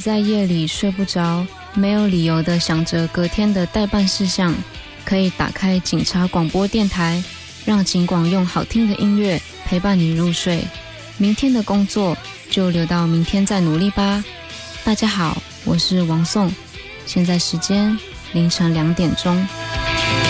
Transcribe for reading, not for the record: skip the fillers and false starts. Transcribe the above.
在夜里睡不着，没有理由的想着隔天的待办事项，可以打开警察广播电台，让警广用好听的音乐陪伴你入睡。明天的工作就留到明天再努力吧。大家好，我是王颂，现在时间凌晨2点钟。